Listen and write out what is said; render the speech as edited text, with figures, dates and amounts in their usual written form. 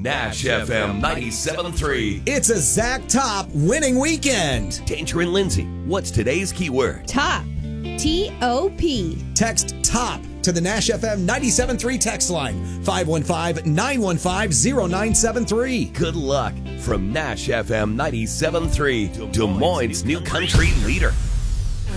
Nash FM 97.3. It's a Zach Top winning weekend. Danger and Lindsay, what's today's keyword? Top. T-O-P. Text TOP to the Nash FM 97.3 text line, 515-915-0973. Good luck from Nash FM 97.3, Des Moines' new country leader.